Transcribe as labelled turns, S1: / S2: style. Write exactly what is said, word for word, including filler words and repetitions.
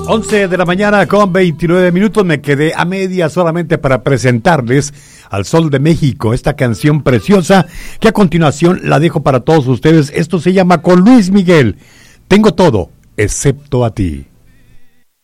S1: once de la mañana con veintinueve minutos. Me quedé a media solamente para presentarles Al Sol de México, esta canción preciosa que a continuación la dejo para todos ustedes. Esto se llama Con Luis Miguel. Tengo todo, excepto a ti.